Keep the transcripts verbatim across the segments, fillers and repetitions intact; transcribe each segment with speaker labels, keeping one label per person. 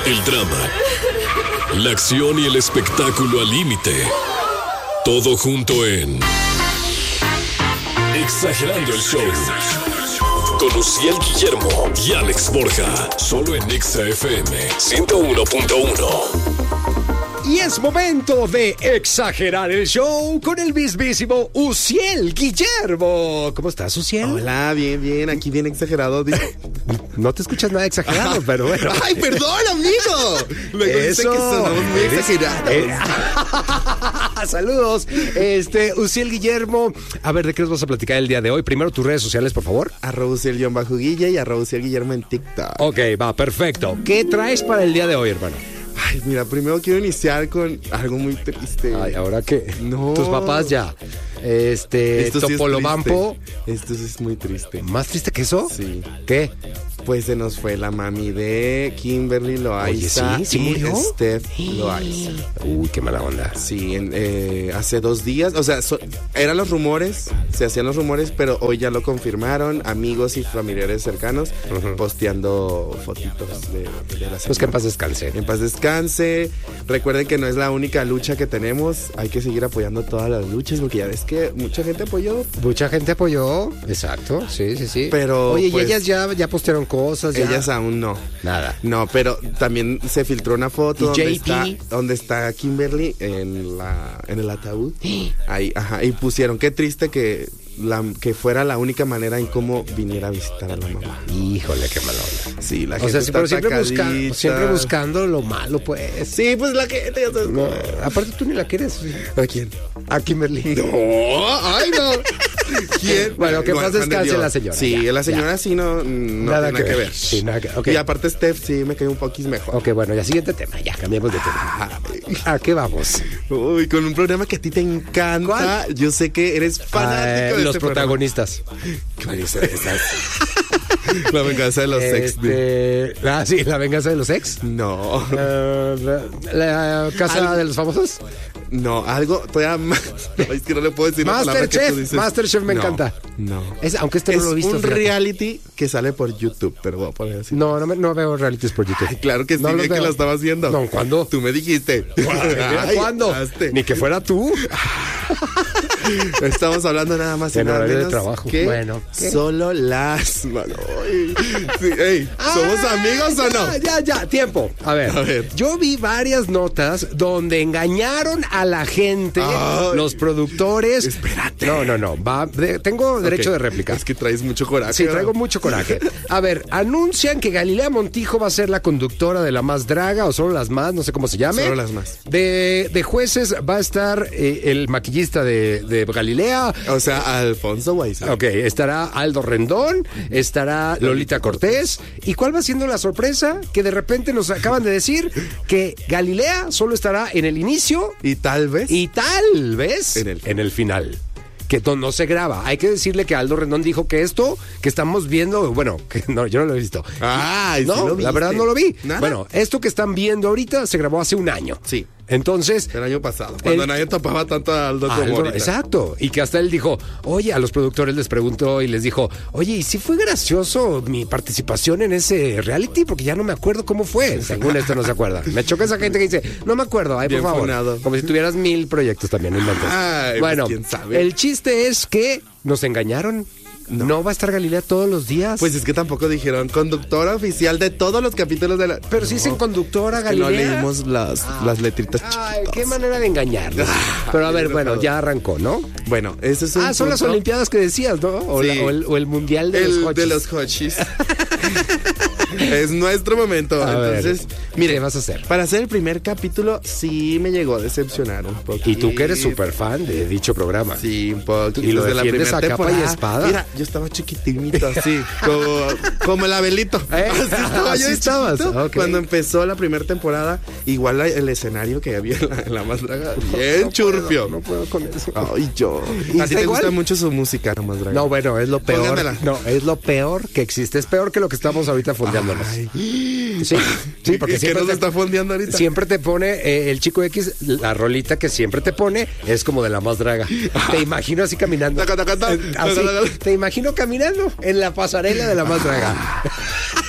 Speaker 1: el drama, la acción y el espectáculo al límite. Todo junto en Exagerando el Show. Con Uciel Guillermo y Alex Borja. Solo en Exa F M ciento uno punto uno.
Speaker 2: Y es momento de exagerar el show con el mismísimo Uciel Guillermo. ¿Cómo estás, Uciel?
Speaker 3: Hola, bien, bien, aquí bien exagerado.
Speaker 2: No te escuchas nada exagerado, pero bueno.
Speaker 3: ¡Ay, perdón, amigo! Luego dice que sonamos muy exagerados.
Speaker 2: Eh, Saludos, este, Uciel Guillermo. A ver, ¿de qué nos vas a platicar el día de hoy? Primero tus redes sociales, por favor.
Speaker 3: Arroba Uciel-Guille y arroba Uciel Guillermo en TikTok.
Speaker 2: Ok, va, perfecto. ¿Qué traes para el día de hoy, hermano?
Speaker 3: Ay, mira, primero quiero iniciar con algo muy triste.
Speaker 2: Ay, ¿ahora qué?
Speaker 3: No.
Speaker 2: Tus papás ya. Este,
Speaker 3: Esto sí
Speaker 2: Topolobampo.
Speaker 3: es Esto sí es muy triste.
Speaker 2: ¿Más triste que eso?
Speaker 3: Sí.
Speaker 2: ¿Qué?
Speaker 3: Pues se nos fue la mami de Kimberly Loaiza.
Speaker 2: Oye, ¿sí? ¿Sí
Speaker 3: y
Speaker 2: murió?
Speaker 3: Steph Loaiza.
Speaker 2: Uy, qué mala onda.
Speaker 3: Sí, en, eh, hace dos días, o sea, so, eran los rumores, se hacían los rumores, pero hoy ya lo confirmaron, amigos y familiares cercanos, uh-huh. posteando fotitos de, de la señora.
Speaker 2: Pues que en paz descanse.
Speaker 3: En paz descanse. Recuerden que no es la única lucha que tenemos, hay que seguir apoyando todas las luchas, porque ya ves que mucha gente apoyó.
Speaker 2: Mucha gente apoyó, exacto, sí, sí, sí.
Speaker 3: Pero,
Speaker 2: oye,
Speaker 3: pues,
Speaker 2: y ellas ya, ya postearon cosas. Ya.
Speaker 3: Ellas aún no.
Speaker 2: Nada.
Speaker 3: No, pero también se filtró una foto donde está,
Speaker 2: J P?
Speaker 3: donde está Kimberly en la en el ataúd. Ahí, ajá, y pusieron, qué triste que la, que fuera la única manera en cómo viniera a visitar a la mamá.
Speaker 2: Híjole, qué mala onda.
Speaker 3: Sí, la
Speaker 2: o
Speaker 3: gente
Speaker 2: sea,
Speaker 3: está
Speaker 2: pero siempre, busca, siempre
Speaker 3: buscando
Speaker 2: buscando lo malo, pues.
Speaker 3: Sí, pues la gente ya sabes.
Speaker 2: No, aparte tú ni la quieres.
Speaker 3: ¿A quién?
Speaker 2: A Kimberly.
Speaker 3: No, ay no. ¿Quién?
Speaker 2: Bueno, que
Speaker 3: no,
Speaker 2: más descanse la señora.
Speaker 3: Sí,
Speaker 2: ya,
Speaker 3: la señora
Speaker 2: ya.
Speaker 3: sí no, no
Speaker 2: nada,
Speaker 3: tiene
Speaker 2: que,
Speaker 3: que
Speaker 2: ver.
Speaker 3: ver.
Speaker 2: Sí, nada que, okay.
Speaker 3: Y aparte Steph sí me cae un poquito mejor.
Speaker 2: Ok, bueno, ya siguiente tema, ya cambiamos de tema. ¿A qué vamos?
Speaker 3: Uy, con un programa que a ti te encanta.
Speaker 2: ¿Cuál?
Speaker 3: Yo sé que eres fanático
Speaker 2: uh,
Speaker 3: de
Speaker 2: Los
Speaker 3: este
Speaker 2: protagonistas.
Speaker 3: ¿Cuál es esa? La venganza de los ex.
Speaker 2: Este, ah, sí, la venganza de los ex.
Speaker 3: No.
Speaker 2: Uh, la, la casa
Speaker 3: Al...
Speaker 2: de los famosos.
Speaker 3: No, algo todavía más. No, es que no le puedo decir la palabra que tú dices.
Speaker 2: Masterchef me
Speaker 3: no,
Speaker 2: encanta.
Speaker 3: No.
Speaker 2: Es, aunque este no
Speaker 3: es
Speaker 2: lo he visto.
Speaker 3: un
Speaker 2: fíjate.
Speaker 3: reality que sale por YouTube, pero voy a poner así.
Speaker 2: No, no, me, no veo realities por YouTube.
Speaker 3: Ay, claro que sí,
Speaker 2: no
Speaker 3: bien que lo estabas viendo.
Speaker 2: No, ¿cuándo?
Speaker 3: Tú me dijiste.
Speaker 2: Ay, ¿cuándo?
Speaker 3: Hazte.
Speaker 2: Ni que fuera tú.
Speaker 3: Estamos hablando nada más y nada menos
Speaker 2: de trabajo.
Speaker 3: que
Speaker 2: bueno, ¿qué?
Speaker 3: Solo las... Bueno, sí, hey, ¿somos ah, amigos
Speaker 2: ya,
Speaker 3: o no?
Speaker 2: Ya, ya, tiempo. A ver, a ver, yo vi varias notas donde engañaron a la gente, ay, los productores.
Speaker 3: Espérate.
Speaker 2: No, no, no. Va, de, tengo derecho
Speaker 3: okay.
Speaker 2: de réplica.
Speaker 3: Es que traes mucho coraje.
Speaker 2: Sí, traigo mucho coraje. A ver, anuncian que Galilea Montijo va a ser la conductora de La Más Draga, o solo las más, no sé cómo se llame.
Speaker 3: Solo las más.
Speaker 2: De, de jueces va a estar eh, el maquillista de, de Galilea.
Speaker 3: O sea, Alfonso Guayza.
Speaker 2: Ok, estará Aldo Rendón, estará Lolita Cortés. ¿Y cuál va siendo la sorpresa? Que de repente nos acaban de decir que Galilea solo estará en el inicio.
Speaker 3: Y tal vez.
Speaker 2: Y tal vez
Speaker 3: en el,
Speaker 2: en el final. Que no se graba. Hay que decirle que Aldo Rendón dijo que esto que estamos viendo, bueno, que no, yo no lo he visto.
Speaker 3: Ah,
Speaker 2: no,
Speaker 3: sí lo
Speaker 2: la verdad no lo vi.
Speaker 3: ¿Nada?
Speaker 2: Bueno, esto que están viendo ahorita se grabó hace un año.
Speaker 3: Sí.
Speaker 2: Entonces...
Speaker 3: El año pasado, cuando el, nadie topaba tanto a Aldo, Aldo como ahorita.
Speaker 2: Exacto. Y que hasta él dijo, oye, a los productores les preguntó y les dijo, oye, ¿y si fue gracioso mi participación en ese reality? Porque ya no me acuerdo cómo fue. Según esto no se acuerda. Me choca esa gente que dice, no me acuerdo, ay, por favor. Funado. Como si tuvieras mil proyectos también en mente. Bueno,
Speaker 3: pues, ¿quién sabe?
Speaker 2: El chiste es que nos engañaron. No. ¿No va a estar Galilea todos los días?
Speaker 3: Pues es que tampoco dijeron conductora oficial de todos los capítulos de la...
Speaker 2: Pero si no, dicen conductora Galilea.
Speaker 3: Es que no leímos las, ah. las letritas chiquitas.
Speaker 2: Ay, qué manera de engañarnos. Ah, pero a ver, bueno, todo. Ya arrancó, ¿no?
Speaker 3: Bueno, ese es un
Speaker 2: Ah, son punto. Las Olimpiadas que decías, ¿no? O,
Speaker 3: sí.
Speaker 2: la, o, el, o el Mundial de
Speaker 3: el,
Speaker 2: los Hochis.
Speaker 3: De los Hochis. Es nuestro momento. A Entonces,
Speaker 2: ver,
Speaker 3: mire,
Speaker 2: ¿qué vas a hacer?
Speaker 3: Para hacer el primer capítulo, sí me llegó a decepcionar un poquito.
Speaker 2: Y tú que eres súper fan de dicho programa.
Speaker 3: Sí, un poco.
Speaker 2: Y lo de la primera temporada.
Speaker 3: Y espada. Mira, yo estaba chiquitinito así, como, como el Abelito.
Speaker 2: ¿Eh?
Speaker 3: Así estaba
Speaker 2: así
Speaker 3: yo
Speaker 2: estabas. Okay.
Speaker 3: Cuando empezó la primera temporada, igual la, el escenario que había en la, en la Más Draga, bien
Speaker 2: no
Speaker 3: churpio.
Speaker 2: Puedo, no puedo con eso.
Speaker 3: Ay, yo. ¿A ti te igual? Gusta mucho su música, La Más Draga?
Speaker 2: No, bueno, es lo peor.
Speaker 3: Póngamela.
Speaker 2: No, es lo peor que existe. Es peor que lo que estamos ahorita fondeándonos. Ay. Sí, sí, porque
Speaker 3: ¿Y
Speaker 2: siempre
Speaker 3: qué nos
Speaker 2: te,
Speaker 3: está fondeando ahorita?
Speaker 2: Siempre te pone eh, el Chico X, la rolita que siempre te pone es como de La Más Draga. Te imagino así caminando.
Speaker 3: Taca, taca, taca.
Speaker 2: Así, te imagino caminando en la pasarela de La Más Draga.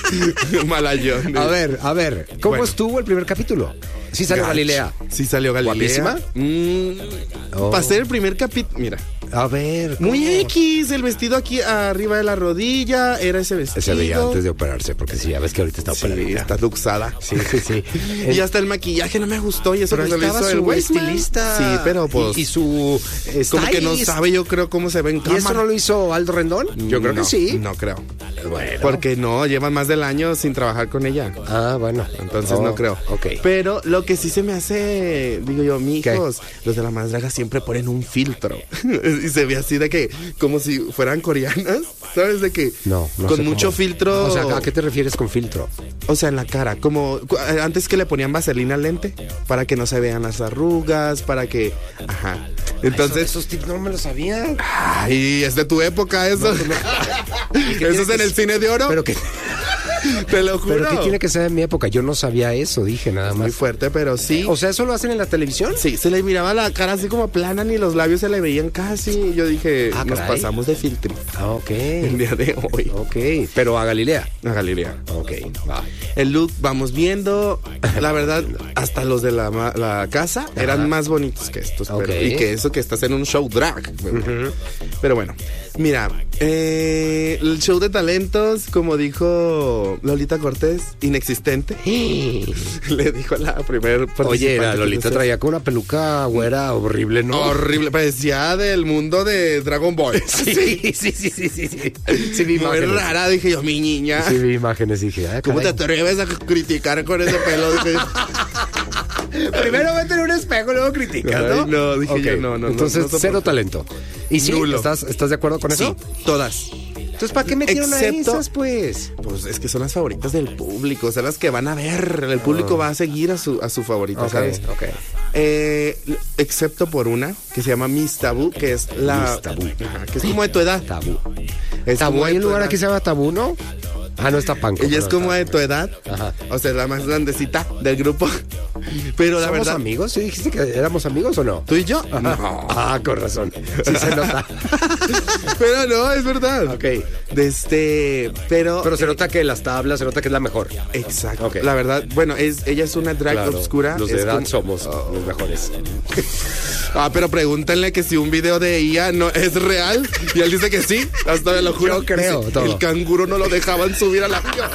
Speaker 3: Malayón.
Speaker 2: A ver, a ver, ¿cómo
Speaker 3: Bueno.
Speaker 2: estuvo el primer capítulo? Sí salió
Speaker 3: Gacho.
Speaker 2: Galilea.
Speaker 3: Sí salió Galilea.
Speaker 2: ¿Guapísima?
Speaker 3: Mm,
Speaker 2: Oh.
Speaker 3: Para ser el primer capítulo, mira.
Speaker 2: A ver. ¿cómo?
Speaker 3: Muy X, el vestido aquí arriba de la rodilla, era ese vestido.
Speaker 2: Se veía antes de operarse, porque sí, ya ves que ahorita está
Speaker 3: Sí,
Speaker 2: operada.
Speaker 3: está luxada.
Speaker 2: Sí, sí, sí.
Speaker 3: Y hasta el maquillaje no me gustó y eso
Speaker 2: Pero
Speaker 3: que se lo
Speaker 2: estaba
Speaker 3: hizo el
Speaker 2: su
Speaker 3: Weisman.
Speaker 2: estilista.
Speaker 3: Sí, pero pues
Speaker 2: Y, y su eh,
Speaker 3: como que no
Speaker 2: stylist.
Speaker 3: sabe, yo creo, cómo se ve en
Speaker 2: ¿Y
Speaker 3: cámara.
Speaker 2: eso no lo hizo Aldo Rendón? Yo creo
Speaker 3: No,
Speaker 2: que sí.
Speaker 3: No creo.
Speaker 2: Bueno.
Speaker 3: Porque no, llevan más del año sin trabajar con ella.
Speaker 2: Ah, bueno.
Speaker 3: Entonces
Speaker 2: Oh,
Speaker 3: no creo.
Speaker 2: Ok.
Speaker 3: Pero lo que sí se me hace, digo yo, mi
Speaker 2: ¿Qué?
Speaker 3: hijos, los de la más draga siempre ponen un filtro. Y se ve así de que, como si fueran coreanas, ¿sabes? De que
Speaker 2: No, no
Speaker 3: con
Speaker 2: sé
Speaker 3: mucho
Speaker 2: cómo.
Speaker 3: filtro.
Speaker 2: O sea, ¿a qué te refieres con filtro?
Speaker 3: O sea, en la cara, como cu- antes que le ponían vaselina al lente, para que no se vean las arrugas, para que... Ajá. Entonces...
Speaker 2: Esos, esos tips no me los sabía.
Speaker 3: Ay, es de tu época eso. Eso es en el cine de oro.
Speaker 2: Pero que,
Speaker 3: te lo juro.
Speaker 2: pero que tiene que ser en mi época. Yo no sabía eso, dije nada
Speaker 3: Muy
Speaker 2: más.
Speaker 3: fuerte, pero sí.
Speaker 2: O sea, ¿eso lo hacen en la televisión?
Speaker 3: Sí, se le miraba la cara así como plana, ni los labios se le veían casi. Y yo dije,
Speaker 2: Ah,
Speaker 3: nos
Speaker 2: caray.
Speaker 3: pasamos de filtro
Speaker 2: Ah, ok.
Speaker 3: el día de hoy.
Speaker 2: Ok, pero a Galilea.
Speaker 3: A Galilea.
Speaker 2: Ok, va.
Speaker 3: El look vamos viendo. La verdad, hasta los de la, ma- la casa eran más bonitos que estos. pero-
Speaker 2: Ok.
Speaker 3: y que eso que estás en un show drag. Pero, pero bueno, mira, eh, el show de talentos, como dijo Lolita Cortés, inexistente. Le dijo a la primer
Speaker 2: Oye, la
Speaker 3: participante,
Speaker 2: Lolita
Speaker 3: entonces,
Speaker 2: traía con una peluca güera horrible, ¿no?
Speaker 3: horrible, parecía del mundo de Dragon Ball.
Speaker 2: Sí, sí, sí, sí, sí, sí. Sí vi
Speaker 3: Muy
Speaker 2: imágenes.
Speaker 3: rara, dije yo, mi niña.
Speaker 2: Sí vi imágenes y dije, ah,
Speaker 3: ¿Cómo te
Speaker 2: caray.
Speaker 3: atreves a criticar con ese pelo? Dije,
Speaker 2: Primero vete en un espejo, luego criticas, ¿no?
Speaker 3: Ay, no, dije
Speaker 2: Ok,
Speaker 3: yo, no, no, no,
Speaker 2: Entonces,
Speaker 3: no soporto.
Speaker 2: cero talento. ¿Y sí?
Speaker 3: Nulo.
Speaker 2: ¿Estás, ¿Estás de acuerdo con eso?
Speaker 3: sí, todas.
Speaker 2: Entonces, ¿para qué metieron a
Speaker 3: Excepto-
Speaker 2: esas, pues?
Speaker 3: Pues es que son las favoritas del público, son las que van a ver. El público va a seguir a su, a su favorita,
Speaker 2: Ok,
Speaker 3: ¿sabes?
Speaker 2: ok.
Speaker 3: Eh, excepto por una que se llama Miss Tabú, que es la.
Speaker 2: Miss Tabú.
Speaker 3: Ajá, que es como de tu edad.
Speaker 2: Tabú.
Speaker 3: Es
Speaker 2: ¿Tabú?
Speaker 3: como
Speaker 2: ¿Hay
Speaker 3: de
Speaker 2: un
Speaker 3: tu
Speaker 2: lugar
Speaker 3: edad.
Speaker 2: aquí que se llama Tabú, no? Ah, no está Panco.
Speaker 3: Ella es
Speaker 2: pero
Speaker 3: como
Speaker 2: está-
Speaker 3: de tu edad.
Speaker 2: Ajá.
Speaker 3: O sea, la más grandecita del grupo. Pero la
Speaker 2: ¿Somos
Speaker 3: verdad.
Speaker 2: amigos? ¿Sí dijiste que éramos amigos o no?
Speaker 3: ¿Tú y yo?
Speaker 2: Ajá.
Speaker 3: No.
Speaker 2: Ah, con razón. Sí se nota.
Speaker 3: Pero no, es verdad.
Speaker 2: Ok.
Speaker 3: De este. Pero.
Speaker 2: Pero se
Speaker 3: eh,
Speaker 2: nota que las tablas, se nota que es la mejor.
Speaker 3: Exacto.
Speaker 2: Ok.
Speaker 3: La verdad, bueno, es, ella es una drag
Speaker 2: Claro,
Speaker 3: obscura.
Speaker 2: Los de
Speaker 3: es
Speaker 2: edad
Speaker 3: como-
Speaker 2: somos
Speaker 3: Oh.
Speaker 2: los mejores.
Speaker 3: Ah, pero pregúntenle que si un video de ella no es real. Y él dice que sí. Hasta me lo juro.
Speaker 2: Yo creo,
Speaker 3: Dice,
Speaker 2: todo.
Speaker 3: el canguro no lo dejaban subir al avión.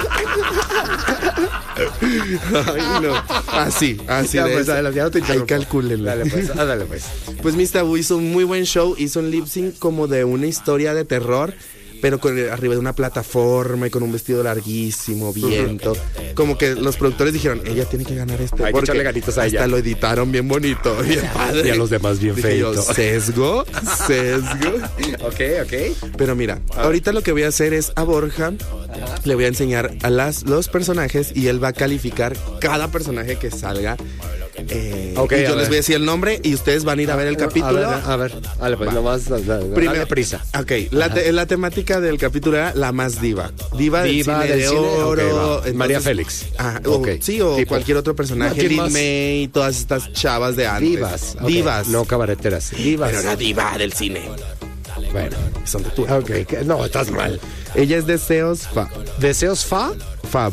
Speaker 3: Ay, no. Así, así
Speaker 2: Ya,
Speaker 3: de
Speaker 2: pues,
Speaker 3: eso.
Speaker 2: adelante, ya no te
Speaker 3: Ay,
Speaker 2: interrumpo.
Speaker 3: calcúlenlo.
Speaker 2: Dale, pues. Ah, dale, pues.
Speaker 3: Pues Miss Tabú hizo un muy buen show, hizo un lip sync como de una historia de terror, pero con arriba de una plataforma y con un vestido larguísimo, viento. Como que los productores dijeron, ella tiene que ganar este.
Speaker 2: Hay que
Speaker 3: porque
Speaker 2: echarle ganitas a
Speaker 3: hasta
Speaker 2: ella.
Speaker 3: lo editaron bien bonito, bien padre.
Speaker 2: Y a los demás bien
Speaker 3: Dije yo,
Speaker 2: feito.
Speaker 3: sesgo, sesgo.
Speaker 2: Ok, ok.
Speaker 3: Pero mira, ahorita lo que voy a hacer es a Borja le voy a enseñar a las, los personajes y él va a calificar cada personaje que salga. Eh,
Speaker 2: Ok,
Speaker 3: y
Speaker 2: a
Speaker 3: yo les
Speaker 2: ver.
Speaker 3: voy a decir el nombre y ustedes van a ir a ver el capítulo.
Speaker 2: A ver, a ver. Dale, pues,
Speaker 3: Va.
Speaker 2: nomás, dale, dale,
Speaker 3: Primero-
Speaker 2: dale prisa.
Speaker 3: Ok, la, te- la temática del capítulo era la más diva. Diva,
Speaker 2: Diva
Speaker 3: del cine
Speaker 2: del
Speaker 3: de
Speaker 2: cine,
Speaker 3: oro.
Speaker 2: ok, va.
Speaker 3: entonces-
Speaker 2: María Félix.
Speaker 3: Ah, o-
Speaker 2: Ok.
Speaker 3: sí, o
Speaker 2: Tipo.
Speaker 3: cualquier otro personaje.
Speaker 2: ¿Quién
Speaker 3: Lin
Speaker 2: más?
Speaker 3: May, todas estas chavas de antes.
Speaker 2: Divas. ok.
Speaker 3: Divas.
Speaker 2: No cabareteras. Divas.
Speaker 3: Pero era diva del cine.
Speaker 2: Bueno.
Speaker 3: Son de tu.
Speaker 2: Ok, que- no, estás mal.
Speaker 3: Ella es Deseos Fab.
Speaker 2: Deseos Fa.
Speaker 3: Fab.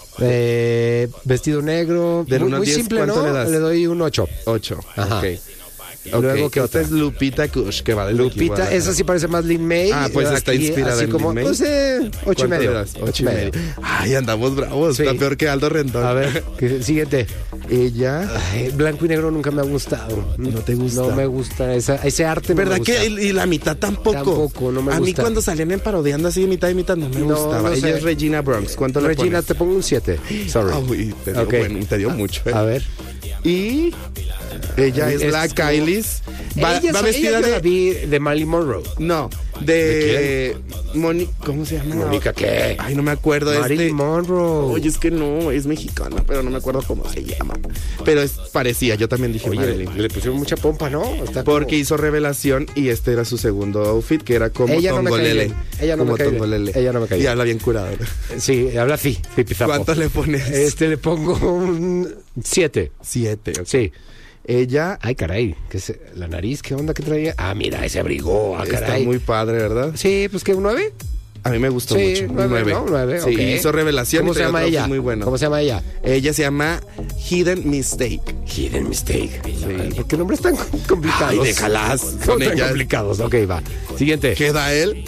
Speaker 2: Eh, vestido negro.
Speaker 3: Del
Speaker 2: muy,
Speaker 3: uno al
Speaker 2: muy
Speaker 3: diez,
Speaker 2: simple,
Speaker 3: ¿cuánto
Speaker 2: ¿no?
Speaker 3: le das?
Speaker 2: Le doy un ocho.
Speaker 3: ocho.
Speaker 2: Ajá.
Speaker 3: Ok.
Speaker 2: Y
Speaker 3: Ok,
Speaker 2: luego, ¿qué
Speaker 3: esta
Speaker 2: otra?
Speaker 3: es Lupita Kush, que va del equipo
Speaker 2: Lupita,
Speaker 3: Guadalajara.
Speaker 2: esa sí parece más Lin May.
Speaker 3: Ah, pues está
Speaker 2: Aquí,
Speaker 3: inspirada
Speaker 2: así
Speaker 3: en
Speaker 2: como,
Speaker 3: Lin May.
Speaker 2: pues, eh, ocho y
Speaker 3: ¿Cuánto
Speaker 2: medio.
Speaker 3: le das? Ocho y medio. Ay, andamos bravos.
Speaker 2: Sí.
Speaker 3: Está peor que Aldo Rendón.
Speaker 2: A ver, ¿qué- siguiente.
Speaker 3: Ella.
Speaker 2: Ay, blanco y negro nunca me ha gustado.
Speaker 3: ¿No te gusta?
Speaker 2: No me gusta. Esa, ese arte no
Speaker 3: ¿Verdad
Speaker 2: me gusta.
Speaker 3: que y y la mitad tampoco?
Speaker 2: Tampoco, no me
Speaker 3: A mí
Speaker 2: gusta.
Speaker 3: cuando salían en parodiando así mitad y mitad no me
Speaker 2: No,
Speaker 3: gustaba.
Speaker 2: no
Speaker 3: Ella
Speaker 2: sé.
Speaker 3: es Regina Bronx. ¿Cuánto le
Speaker 2: Regina,
Speaker 3: pones?
Speaker 2: te pongo un siete. Sorry.
Speaker 3: Ah, uy, te dio,
Speaker 2: Ok.
Speaker 3: bueno, te dio mucho. ¿eh?
Speaker 2: A ver.
Speaker 3: Y ella es,
Speaker 2: Es
Speaker 3: la
Speaker 2: como-
Speaker 3: Kylie's. Va,
Speaker 2: ella,
Speaker 3: va
Speaker 2: ella
Speaker 3: vestida
Speaker 2: yo la
Speaker 3: de.
Speaker 2: vi de Marilyn Monroe.
Speaker 3: No, de. Moni, ¿cómo se llama?
Speaker 2: ¿Mónica qué?
Speaker 3: Ay, no me acuerdo. es
Speaker 2: Marilyn
Speaker 3: de-
Speaker 2: Monroe.
Speaker 3: Oye, es que no, es mexicana, pero no me acuerdo cómo se llama. Pero es parecía, yo también dije
Speaker 2: Oye,
Speaker 3: Marilyn.
Speaker 2: le, le pusieron mucha pompa, ¿no? Está como-
Speaker 3: Porque hizo Revelación y este era su segundo outfit, que era como
Speaker 2: Ella no me cae
Speaker 3: Tongolele.
Speaker 2: bien. Ella no
Speaker 3: como
Speaker 2: me cae bien.
Speaker 3: Tongolele.
Speaker 2: Ella no me cae
Speaker 3: Y
Speaker 2: bien.
Speaker 3: habla bien curado.
Speaker 2: Sí, habla así. pipizapo.
Speaker 3: ¿Cuánto le pones?
Speaker 2: Este, le pongo un siete.
Speaker 3: Siete. ok.
Speaker 2: Sí.
Speaker 3: Ella
Speaker 2: Ay, caray. ¿Qué se- la nariz, ¿qué onda que traía? Ah, mira, ese abrigó. Ah,
Speaker 3: está
Speaker 2: caray.
Speaker 3: muy padre, ¿verdad?
Speaker 2: Sí, pues que un nueve.
Speaker 3: A mí me gustó
Speaker 2: Sí,
Speaker 3: mucho.
Speaker 2: nueve,
Speaker 3: nueve.
Speaker 2: ¿no? Nueve,
Speaker 3: Sí,
Speaker 2: ok.
Speaker 3: hizo Revelación.
Speaker 2: ¿Cómo
Speaker 3: y
Speaker 2: se
Speaker 3: traía
Speaker 2: llama
Speaker 3: otro
Speaker 2: ella?
Speaker 3: Muy bueno.
Speaker 2: ¿Cómo se llama ella?
Speaker 3: Ella se llama Hidden Mistake.
Speaker 2: Hidden Mistake. Sí. ¿Por qué nombres tan complicados?
Speaker 3: Ay, déjalas.
Speaker 2: Son
Speaker 3: Con
Speaker 2: tan
Speaker 3: ellas.
Speaker 2: complicados. Ok, va. Siguiente.
Speaker 3: ¿Queda él?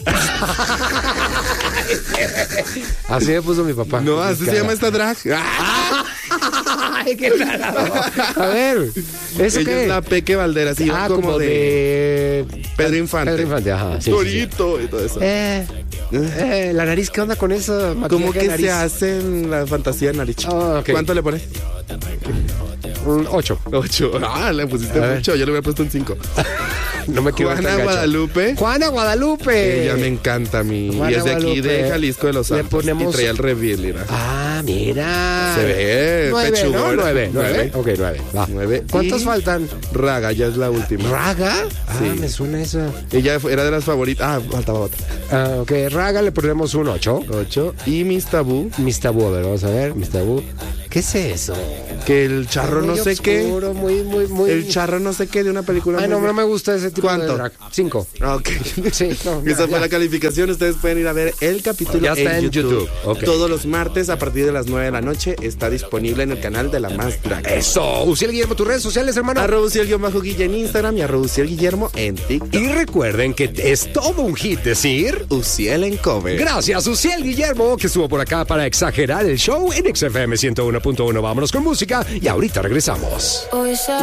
Speaker 2: Así me puso mi papá.
Speaker 3: No, así se llama esta drag.
Speaker 2: Ay, qué raro. A ver, ¿eso
Speaker 3: Ella
Speaker 2: qué?
Speaker 3: es la Peque Valderas. Y
Speaker 2: Ah,
Speaker 3: como,
Speaker 2: como de...
Speaker 3: Pedro Infante.
Speaker 2: Pedro Infante, ajá. Sí, sí, sí.
Speaker 3: Torito y todo eso.
Speaker 2: Eh, eh, la nariz, ¿qué onda con eso?
Speaker 3: ¿Cómo que
Speaker 2: nariz?
Speaker 3: se hace en la fantasía de nariz?
Speaker 2: Ah, ok.
Speaker 3: ¿Cuánto le pones?
Speaker 2: Un ocho.
Speaker 3: Ocho. Ah, le pusiste
Speaker 2: A ver.
Speaker 3: mucho. Yo le hubiera puesto un cinco.
Speaker 2: No me quiero
Speaker 3: Juana Guadalupe.
Speaker 2: Juana Guadalupe.
Speaker 3: Ella me encanta a mí.
Speaker 2: Juana
Speaker 3: Y es de aquí,
Speaker 2: Guadalupe.
Speaker 3: de Jalisco de los
Speaker 2: Le
Speaker 3: Altos.
Speaker 2: ponemos-
Speaker 3: Y traía el reveal, mira.
Speaker 2: Ah, mira.
Speaker 3: Se ve,
Speaker 2: Nueve,
Speaker 3: pechugona.
Speaker 2: ¿no? Nueve, nueve.
Speaker 3: Nueve.
Speaker 2: Ok, nueve. Va.
Speaker 3: Nueve.
Speaker 2: ¿Cuántos
Speaker 3: Y
Speaker 2: faltan?
Speaker 3: Raga, ya es la última.
Speaker 2: ¿Raga? Ah,
Speaker 3: Sí.
Speaker 2: me suena eso.
Speaker 3: Ella fue- era de las favoritas. Ah, faltaba otra.
Speaker 2: Ah, ok, Raga le ponemos un ocho.
Speaker 3: Ocho. Y Miss Tabú,
Speaker 2: Miss Tabú, a ver, vamos a ver, Miss Tabú. ¿Qué es eso?
Speaker 3: que el charro no
Speaker 2: Muy
Speaker 3: sé qué.
Speaker 2: oscuro, Muy, muy, muy...
Speaker 3: El charro no sé qué de una película.
Speaker 2: Ay,
Speaker 3: muy
Speaker 2: no, no
Speaker 3: vieja.
Speaker 2: me gusta ese tipo
Speaker 3: ¿Cuánto?
Speaker 2: de drag. Cinco.
Speaker 3: Ah, ok.
Speaker 2: Sí, no, ya,
Speaker 3: Esa fue
Speaker 2: ya.
Speaker 3: la calificación. Ustedes pueden ir a ver el capítulo
Speaker 2: Ya está en YouTube. Ok.
Speaker 3: Todos los martes a partir de las nueve de la noche está disponible en el canal de La Más Drag.
Speaker 2: Eso. Uciel Guillermo, tus redes sociales, hermano.
Speaker 3: Arroba Uciel-Guille en Instagram y arroba Uciel Guillermo en TikTok.
Speaker 2: Y recuerden que es todo un hit decir...
Speaker 3: Uciel en cover.
Speaker 2: Gracias, Uciel Guillermo, que estuvo por acá para exagerar el show en X F M ciento uno punto uno. Vámonos con música y ahorita regresamos.
Speaker 4: Hoy se